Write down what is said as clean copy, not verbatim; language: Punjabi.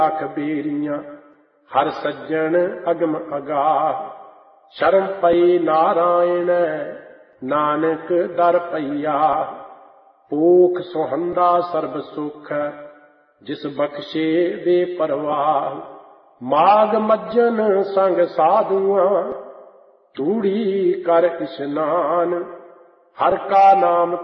ਲੱਖ ਬੇਰੀਆਂ ਹਰ ਸੱਜਣ ਅਗਮ ਅਗਾਹ। ਸ਼ਰਮ ਪਈ ਨਾਰਾਇਣ ਨਾਨਕ ਦਰ ਪਈਆ। ਪੂਖ ਸੁਹੰਦਾ ਸਰਬ ਸੁਖ ਜਿਸ ਬਖਸ਼ੇ ਬੇਪਰਵਾਹ। ਮਾਗ ਮੱਜਨ ਸੰਗ ਸਾਧੂਆਂ ਤੂੜੀ ਕਰ ਇਸ਼ਨਾਨ। ਹਰ ਕਾ ਨਾਮ